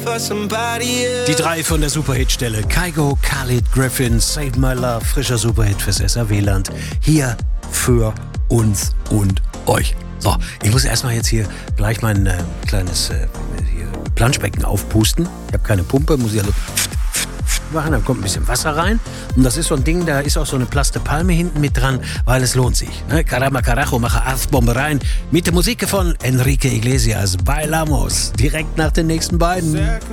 Die drei von der Superhitstelle. Kygo, Khalid, Griffin, Save My Love. Frischer Superhit fürs SAW-Land. Hier für uns und euch. So, ich muss erstmal jetzt hier gleich mein kleines Planschbecken aufpusten. Ich habe keine Pumpe, muss ich also machen, dann kommt ein bisschen Wasser rein. Und das ist so ein Ding, da ist auch so eine Plaste Palme hinten mit dran, weil es lohnt sich. Ne? Caramba Carajo, mache Arztbombe rein. Mit der Musik von Enrique Iglesias, Bailamos. Direkt nach den nächsten beiden.